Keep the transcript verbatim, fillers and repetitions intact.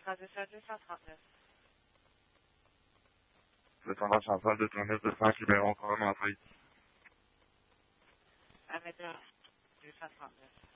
Radio deux cent trente-neuf. Le tendance central de tournée de cinq libérons, encore en entrée. À maintenant, deux cent trente-neuf.